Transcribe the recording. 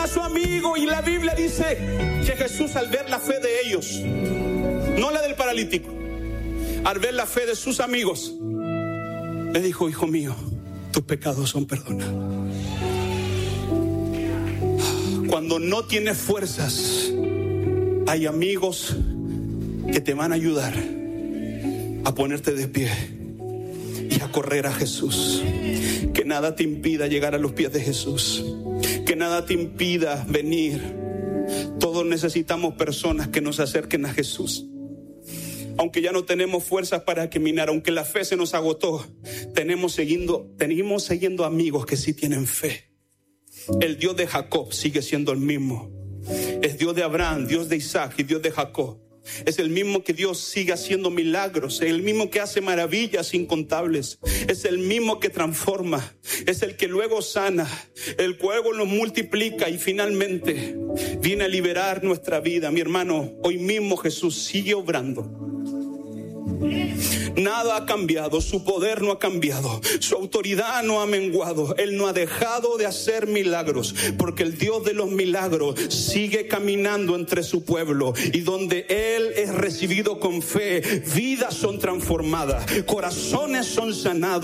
a su amigo, y la Biblia dice que Jesús, al ver la fe de ellos, no la del paralítico, al ver la fe de sus amigos, le dijo: hijo mío, tus pecados son perdonados. Cuando no tienes fuerzas, hay amigos que te van a ayudar a ponerte de pie y a correr a Jesús. Que nada te impida llegar a los pies de Jesús. Que nada te impida venir. Todos necesitamos personas que nos acerquen a Jesús. Aunque ya no tenemos fuerzas para caminar, aunque la fe se nos agotó, seguimos siguiendo amigos que sí tienen fe. El Dios de Jacob sigue siendo el mismo. Es Dios de Abraham, Dios de Isaac y Dios de Jacob. Es el mismo que Dios sigue haciendo milagros, es el mismo que hace maravillas incontables, es el mismo que transforma, es el que luego sana, el que luego nos multiplica y finalmente viene a liberar nuestra vida. Mi hermano, hoy mismo Jesús sigue obrando. Nada ha cambiado, su poder no ha cambiado, su autoridad no ha menguado. Él no ha dejado de hacer milagros, porque el Dios de los milagros sigue caminando entre su pueblo, y donde Él es recibido con fe, vidas son transformadas, corazones son sanados.